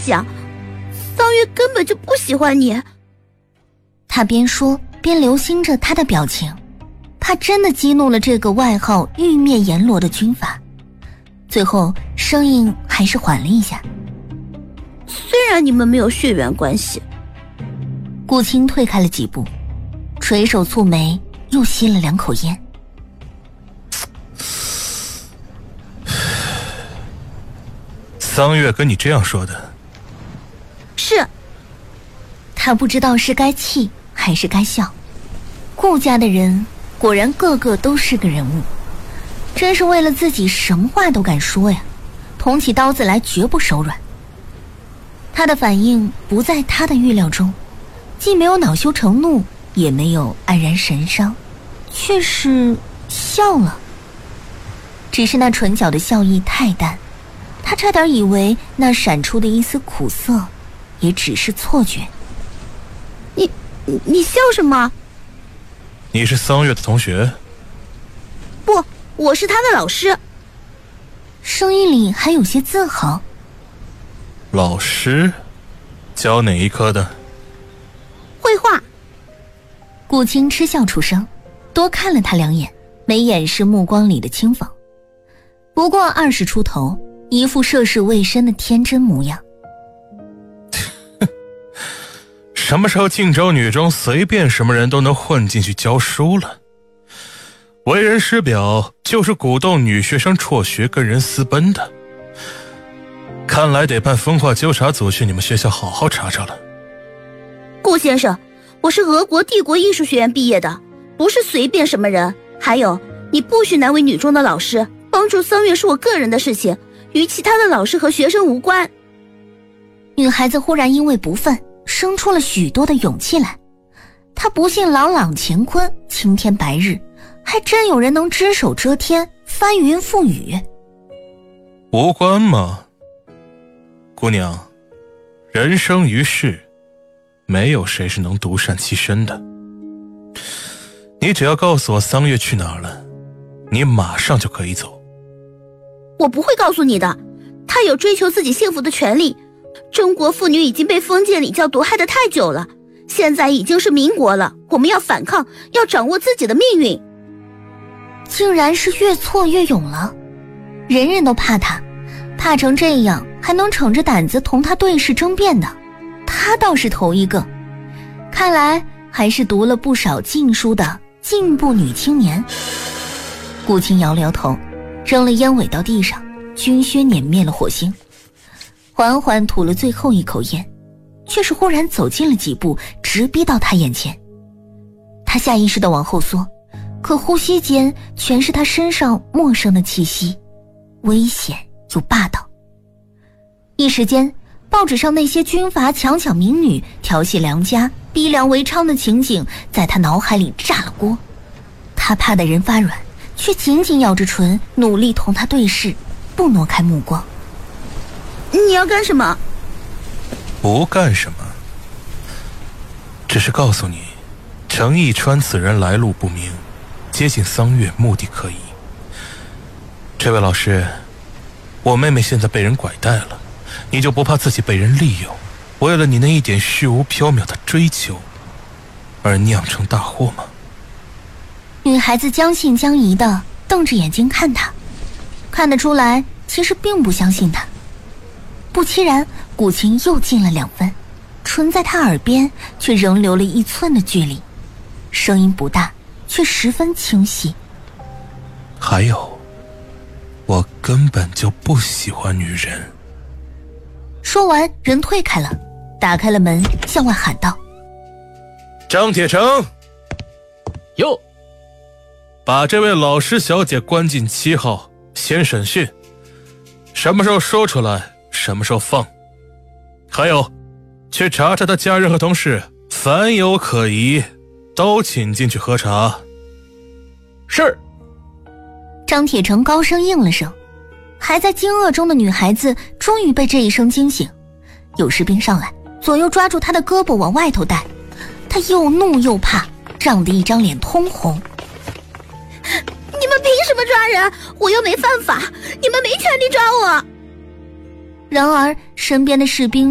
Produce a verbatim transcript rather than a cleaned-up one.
想，桑月根本就不喜欢你。 他边说边留心着他的表情，怕真的激怒了这个外号玉面阎罗的军阀。最后声音还是缓了一下， 虽然你们没有血缘关系。 顾青退开了几步，垂手蹙眉，又吸了两口烟。 桑月跟你这样说的？ 是。 他不知道是该气还是该笑。顾家的人果然个个都是个人物，真是为了自己什么话都敢说呀，捅起刀子来绝不手软。他的反应不在他的预料中，既没有恼羞成怒，也没有黯然神伤，却是笑了。只是那唇角的笑意太淡，他差点以为那闪出的一丝苦涩也只是错觉。 你你你笑什么？ 你是桑月的同学？ 不，我是他的老师。 声音里还有些自豪。 老师？教哪一科的？ 绘画。 顾青嗤笑出声，多看了他两眼，没掩饰目光里的轻讽。不过二十出头，一副涉世未深的天真模样。 什么时候晋州女中随便什么人都能混进去教书了？为人师表就是鼓动女学生辍学跟人私奔的。看来得派风化纠察组去你们学校好好查查了。 顾先生，我是俄国帝国艺术学院毕业的，不是随便什么人。还有，你不许难为女中的老师，帮助桑月是我个人的事情，与其他的老师和学生无关。 女孩子忽然因为不忿生出了许多的勇气来。她不信朗朗乾坤，青天白日，还真有人能只手遮天，翻云覆雨。 无关吗？姑娘，人生于世，没有谁是能独善其身的。你只要告诉我桑月去哪儿了，你马上就可以走。 我不会告诉你的，她有追求自己幸福的权利。中国妇女已经被封建礼教毒害得太久了，现在已经是民国了，我们要反抗，要掌握自己的命运。 竟然是越挫越勇了，人人都怕他，怕成这样还能逞着胆子同他对视争辩的，他倒是头一个。看来还是读了不少禁书的进步女青年。顾青摇了摇头，扔了烟尾到地上，军靴碾灭了火星，缓缓吐了最后一口烟，却是忽然走近了几步，直逼到他眼前。他下意识地往后缩，可呼吸间全是他身上陌生的气息，危险又霸道。一时间，报纸上那些军阀强抢民女、调戏良家、逼良为娼的情景在他脑海里炸了锅。他怕得人发软，却紧紧咬着唇，努力同他对视，不挪开目光。 你要干什么？ 不干什么，只是告诉你，程义川此人来路不明，接近桑月目的可疑。这位老师，我妹妹现在被人拐带了，你就不怕自己被人利用，为了你那一点虚无缥缈的追求而酿成大祸吗？ 女孩子将信将疑地瞪着眼睛看他，看得出来其实并不相信他。不期然，古琴又近了两分，唇在他耳边却仍留了一寸的距离，声音不大，却十分清晰。 还有，我根本就不喜欢女人。 说完，人退开了，打开了门，向外喊道： 张铁成， 哟， 把这位老师小姐关进七号，先审讯，什么时候说出来什么时候放。还有，去查查他家人和同事，凡有可疑都请进去喝茶。 是。 张铁成高声应了声。还在惊愕中的女孩子终于被这一声惊醒，有士兵上来，左右抓住她的胳膊往外头带，她又怒又怕，涨得一张脸通红。 你们凭什么抓人？我又没犯法，你们没权利抓我。 然而身边的士兵